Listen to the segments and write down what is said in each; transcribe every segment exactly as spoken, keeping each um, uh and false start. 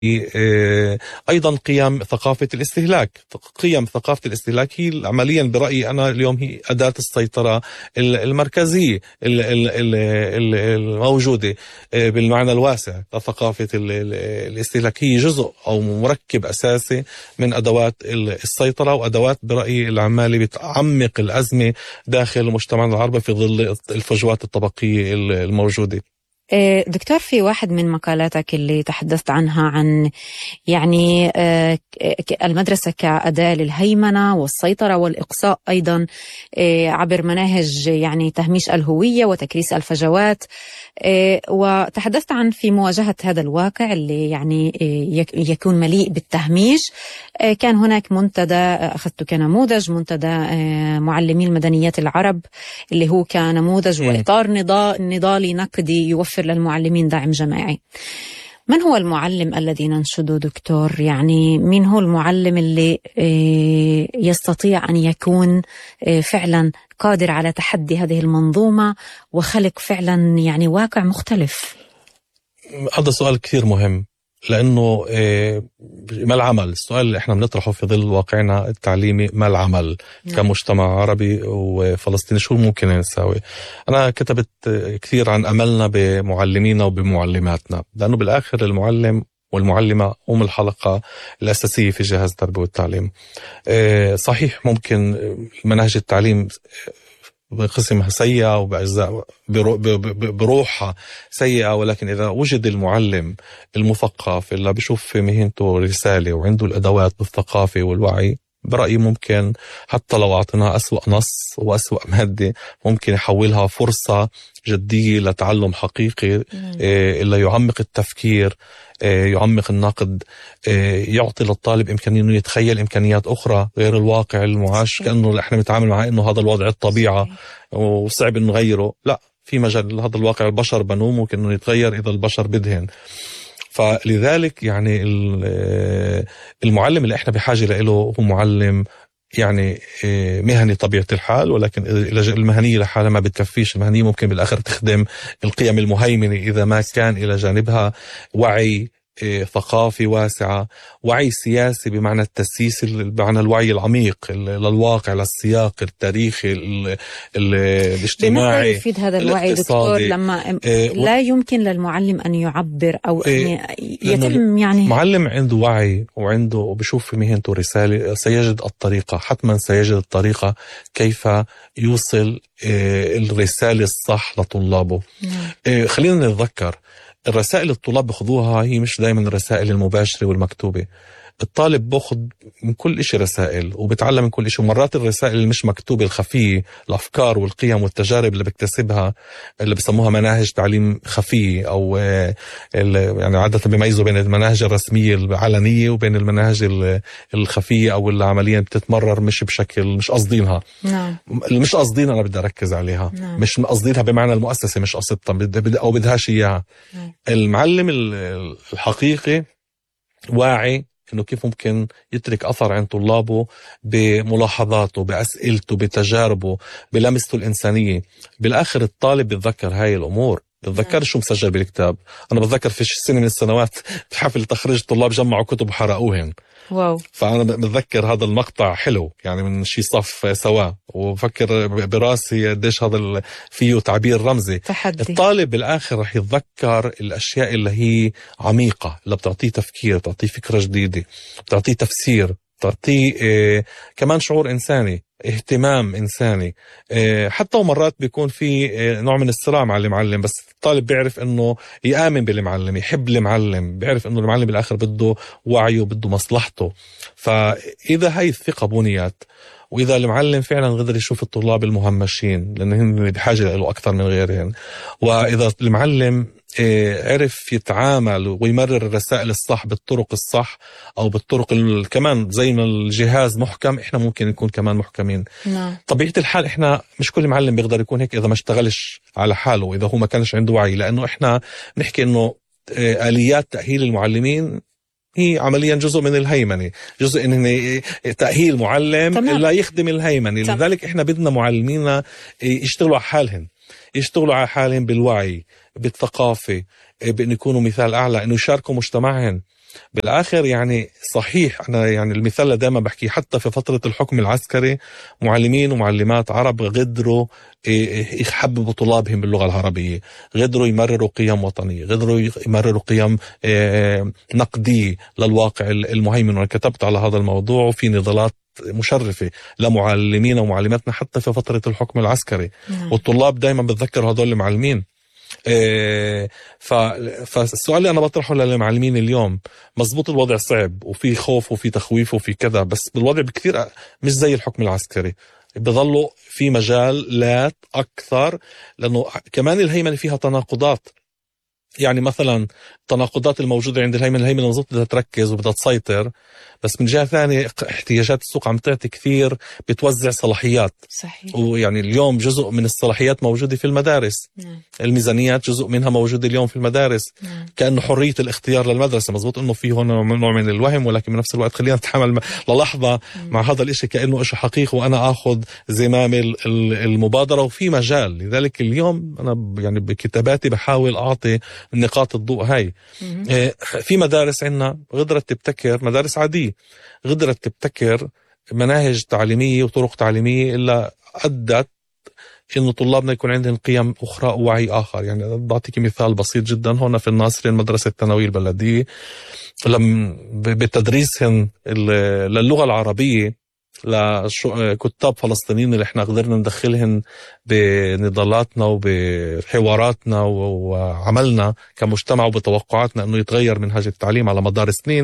أيضا قيم ثقافة الاستهلاك. قيم ثقافة الاستهلاك هي عمليا برأيي أنا اليوم هي أداة السيطرة المركزية الموجودة بالمعنى الواسع لثقافة الاستهلاك. هي جزء أو مركب أساسي من أدوات السيطرة، وأدوات برأيي العمالة بتعمق الأزمة داخل مجتمعنا العربي في ظل الفجوات الطبقية الموجودة. دكتور، في واحد من مقالاتك اللي تحدثت عنها عن يعني المدرسة كأداة للهيمنة والسيطرة والإقصاء أيضا عبر مناهج يعني تهميش الهوية وتكريس الفجوات، وتحدثت عن في مواجهة هذا الواقع اللي يعني يكون مليء بالتهميش. كان هناك منتدى أخذته كنموذج، منتدى معلمي المدنيات العرب اللي هو كنموذج وإطار نضالي نقدي يوفر للمعلمين دعم جماعي. من هو المعلم الذي ننشده دكتور؟ يعني مين هو المعلم اللي يستطيع أن يكون فعلا قادر على تحدي هذه المنظومة وخلق فعلا يعني واقع مختلف؟ هذا سؤال كثير مهم، لأنه ما العمل؟ السؤال اللي احنا بنطرحه في ظل واقعنا التعليمي، ما العمل نعم. كمجتمع عربي وفلسطيني شو ممكن نساوي؟ أنا كتبت كثير عن أملنا بمعلمينا وبمعلماتنا، لأنه بالآخر المعلم والمعلمة هم الحلقة الأساسية في جهاز التربية والتعليم. صحيح ممكن مناهج التعليم بقسمها سيئة وبأجزاء بروحها سيئة، ولكن إذا وجد المعلم المثقف اللي بيشوف في مهنته رسالة وعنده الأدوات والثقافة والوعي، برأيي ممكن حتى لو أعطيناه أسوأ نص وأسوأ مادة ممكن يحولها فرصة جدية لتعلم حقيقي اللي يعمق التفكير، يعمق النقد، يعطي للطالب إمكانية إنه يتخيل إمكانيات أخرى غير الواقع المعاش، كأنه إحنا نتعامل مع إنه هذا الوضع الطبيعة وصعب إنه نغيره. لا، في مجال هذا الواقع، البشر بنوه ممكن إنه يتغير إذا البشر بدهن. فلذلك يعني المعلم اللي إحنا بحاجة له هو معلم يعني مهني طبيعة الحال، ولكن المهنية لحالها ما بتكفيش. المهنية ممكن بالآخر تخدم القيم المهيمنة إذا ما كان إلى جانبها وعي ثقافي واسعة، وعي سياسي بمعنى التسييس، بمعنى الوعي العميق للواقع، للسياق التاريخي الاجتماعي. يفيد هذا الوعي دكتور لما لا يمكن للمعلم أن يعبر أو أن يتم يعني معلم عنده وعي وعنده وبشوف في مهنته رسالة، سيجد الطريقة، حتما سيجد الطريقة كيف يوصل الرسالة الصح لطلابه. خلينا نتذكر الرسائل الطلاب بخذوها هي مش دايما الرسائل المباشرة والمكتوبة. الطالب بأخذ من كل إشي رسائل وبتعلم من كل إشي، ومرات الرسائل اللي مش مكتوبة الخفية، الأفكار والقيم والتجارب اللي بكتسبها اللي بسموها مناهج تعليم خفية، أو يعني عادة بيميزوا بين المناهج الرسمية العلنية وبين المناهج الخفية أو اللي عمليا بتتمرر مش بشكل مش قصدينها. نعم. مش قصدينها أنا بدي أركز عليها. نعم. مش قصدينها بمعنى المؤسسة مش قصدتها أو بدهاش إياها. نعم. المعلم الحقيقي واعي إنه كيف ممكن يترك أثر عند طلابه بملاحظاته، بأسئلته، بتجاربه، بلمسته الإنسانية. بالآخر الطالب بيتذكر هاي الأمور، بتذكر شو مسجل بالكتاب. أنا بتذكر في سنة من السنوات في حفل تخرج طلاب جمعوا كتب وحرقوهن. واو. فأنا بتذكر هذا المقطع حلو، يعني من شي صف سوا، وبفكر براسي قديش هذا فيه تعبير رمزي. تحدي. الطالب بالآخر رح يتذكر الأشياء اللي هي عميقة، اللي بتعطيه تفكير، بتعطيه فكرة جديدة، بتعطيه تفسير، بتعطيه إيه كمان شعور إنساني، اهتمام إنساني. إيه حتى ومرات بيكون في إيه نوع من الصراع مع المعلم، بس الطالب بيعرف إنه يآمن بالمعلم، يحب المعلم، بيعرف إنه المعلم بالآخر بده وعيه، بده مصلحته. فإذا هاي الثقة بنيت، وإذا المعلم فعلا قدر يشوف الطلاب المهمشين لأنهم بحاجة له أكثر من غيرهم، وإذا المعلم عرف يتعامل ويمرر الرسائل الصح بالطرق الصح أو بالطرق كمان زي ما الجهاز محكم، إحنا ممكن نكون كمان محكمين. نعم. طبيعة الحال إحنا مش كل معلم بيقدر يكون هيك إذا ما اشتغلش على حاله، إذا هو ما كانش عنده وعي، لأنه إحنا نحكي إنه آليات تأهيل المعلمين هي عمليا جزء من الهيمنة، جزء إن تأهيل معلم تمام. لا يخدم الهيمنة. تمام. لذلك إحنا بدنا معلمينا يشتغلوا على حالهم، يشتغلوا على حالهم بالوعي، بالثقافة، بأن يكونوا مثال أعلى، أنه يشاركوا مجتمعهم، بالآخر يعني صحيح أنا يعني المثال اللي دائما بحكي حتى في فترة الحكم العسكري معلمين ومعلمات عرب قدروا يحببوا طلابهم باللغة العربية، قدروا يمرروا قيم وطنية، قدروا يمرروا قيم نقدية للواقع المهيمن. وأنا كتبت على هذا الموضوع وفي نضالات مشرفة لمعلمين ومعلماتنا حتى في فترة الحكم العسكري. نعم. والطلاب دايما بتذكروا هذول المعلمين. إيه فالسؤال اللي أنا بطرحه للمعلمين اليوم، مزبوط الوضع صعب وفي خوف وفي تخويف وفي كذا، بس بالوضع بكثير مش زي الحكم العسكري، بظلوا في مجالات أكثر، لأنه كمان الهيمنة فيها تناقضات. يعني مثلا التناقضات الموجودة عند الهيمنة، الهيمنة مزبوط بدها تركز وبدها تسيطر، بس من جهة ثانية احتياجات السوق عم تعطي كثير، بتوزع صلاحيات. صحيح. ويعني اليوم جزء من الصلاحيات موجودة في المدارس. نعم. الميزانيات جزء منها موجودة اليوم في المدارس. نعم. كأنه حرية الاختيار للمدرسة. مزبوط انه في هون نوع من الوهم، ولكن بنفس الوقت خلينا نتحمل للحظة مع هذا الاشي كأنه اشي حقيقي وانا اخذ زمام المبادرة وفي مجال. لذلك اليوم انا يعني بكتاباتي بحاول اعطي نقاط الضوء هاي. في مدارس عندنا قدرت تبتكر، مدارس عادية قدرت تبتكر مناهج تعليمية وطرق تعليمية إلا أدت إنه طلابنا يكون عندهم قيم أخرى ووعي آخر. يعني بعطيك مثال بسيط جدا، هنا في الناصرين مدرسة الثانوية البلدية لم بتدريسهم للغة العربية لكتاب فلسطينيين اللي احنا قدرنا ندخلهم بنضالاتنا وبحواراتنا وعملنا كمجتمع وبتوقعاتنا انه يتغير منهج التعليم على مدار سنين.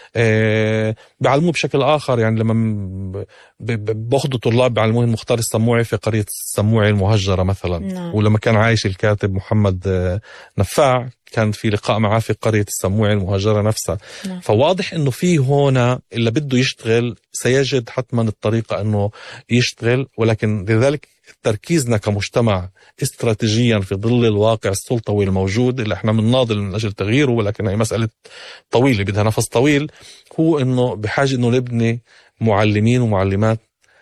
أه بعلموه بشكل آخر. يعني لما باخدوا طلاب بعلموهم مختار السموعي في قرية السموعي المهجرة مثلا. نعم. ولما كان عايش الكاتب محمد نفاع كان في لقاء معاه في قرية السموعي المهجرة نفسها. نعم. فواضح انه في هنا اللي بده يشتغل سيجد حتما الطريقة انه يشتغل، ولكن لذلك تركيزنا كمجتمع استراتيجيا في ظل الواقع السلطوي الموجود اللي احنا بنناضل من اجل تغييره، ولكن هي مسألة طويلة بدها نفس طويل، هو انه بحاجة انه نبني معلمين ومعلمات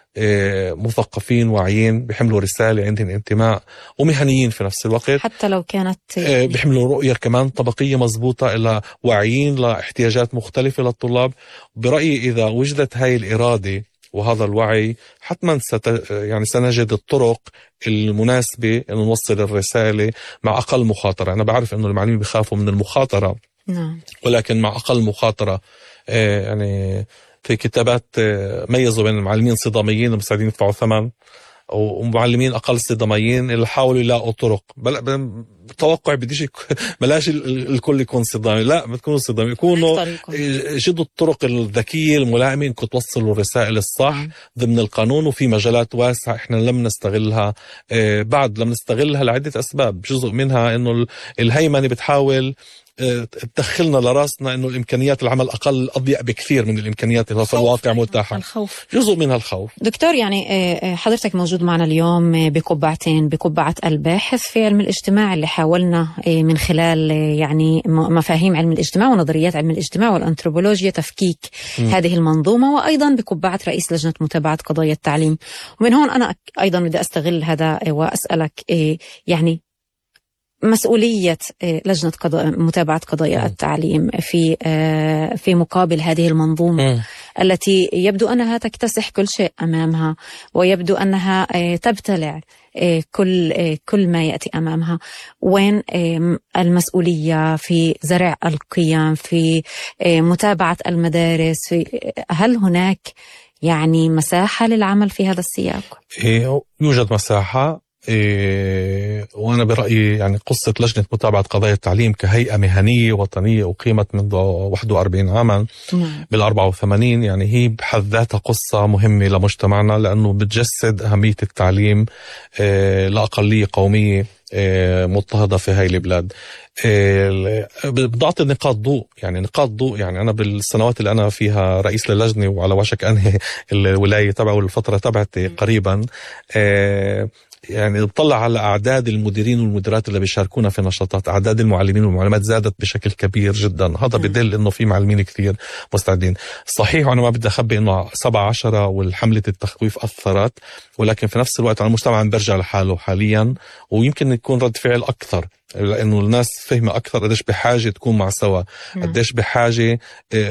مثقفين واعيين بيحملوا رسالة، عندهم انتماء، ومهنيين في نفس الوقت، حتى لو كانت بيحملوا رؤية كمان طبقية مزبوطة إلى واعيين لاحتياجات مختلفة للطلاب. برأيي إذا وجدت هاي الإرادة وهذا الوعي حتما ست يعني سنجد الطرق المناسبة إنه نوصل الرسالة مع أقل مخاطرة. أنا بعرف إنه المعلمين بيخافوا من المخاطرة. نعم. ولكن مع أقل مخاطرة. يعني في كتابات ميزوا بين المعلمين صداميين المستعدين يدفعوا ثمن ومعلمين أقل صداميين اللي حاولوا يلاقوا طرق. بتوقع بديش بلاش الكل يكون صدامي، لا بتكونوا صدامي، يكونوا يجدوا الطرق الذكية الملائمة انكم توصلوا الرسائل الصح ضمن القانون. وفي مجالات واسعة احنا لم نستغلها، بعد لم نستغلها لعدة أسباب. جزء منها انه الهيمنة بتحاول تدخلنا لراسنا انه الامكانيات العمل اقل اضيق بكثير من الامكانيات اللي في الواقع متاحه. الخوف جزء منها الخوف. دكتور، يعني حضرتك موجود معنا اليوم بقبعتين، بقبعه الباحث في علم الاجتماع اللي حاولنا من خلال يعني مفاهيم علم الاجتماع ونظريات علم الاجتماع والانثروبولوجيا تفكيك م. هذه المنظومه، وايضا بقبعه رئيس لجنه متابعه قضايا التعليم. ومن هون انا ايضا بدي استغل هذا واسالك يعني مسؤولية لجنة قضاء متابعة قضايا م. التعليم في في مقابل هذه المنظومة م. التي يبدو أنها تكتسح كل شيء أمامها، ويبدو أنها تبتلع كل كل ما يأتي أمامها. وين المسؤولية في زرع القيم، في متابعة المدارس؟ في هل هناك يعني مساحة للعمل في هذا السياق؟ يوجد مساحة. إيه وأنا برأيي يعني قصة لجنة متابعة قضايا التعليم كهيئة مهنية وطنية أقيمت منذ واحد وأربعين عاما بالأربعة وثمانين، يعني هي بحد ذاتها قصة مهمة لمجتمعنا، لأنه بتجسد أهمية التعليم إيه لأقلية قومية إيه مضطهدة في هاي البلاد. إيه بضعت نقاط ضوء، يعني نقاط ضوء يعني أنا بالسنوات اللي أنا فيها رئيس للجنة وعلى وشك أنهي الولاية تبعه والفترة تبعتي قريبا، إيه يعني بطلع على أعداد المديرين والمديرات اللي بيشاركونا في نشاطات، أعداد المعلمين والمعلمات زادت بشكل كبير جدا. هذا بدل إنه في معلمين كثير مستعدين. صحيح وأنا ما بدي أخبي إنه سبعة عشرة والحملة التخويف أثرت، ولكن في نفس الوقت المجتمع عم برجع لحاله حاليا، ويمكن يكون رد فعل أكثر لأنه الناس فهمة أكثر قديش بحاجة تكون مع سوا، قديش بحاجة